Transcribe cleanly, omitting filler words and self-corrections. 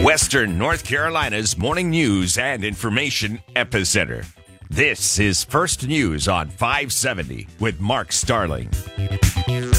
Western North Carolina's morning news and information epicenter. This is First News on 570 with Mark Starling.